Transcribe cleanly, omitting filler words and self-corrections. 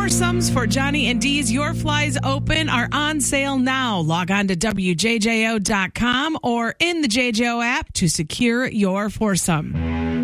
foursomes for Johnny and Dee's Your Flies Open are on sale now. Log on to WJJO.com or in the JJO app to secure your foursome.